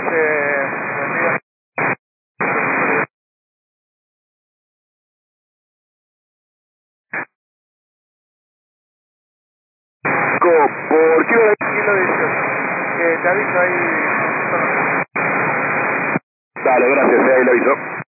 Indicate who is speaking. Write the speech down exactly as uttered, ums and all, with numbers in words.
Speaker 1: Eh, buen día.
Speaker 2: ¿Por qué hora?
Speaker 1: Kilo dieciocho. Que te aviso ahí.
Speaker 2: Dale, gracias, ahí lo aviso.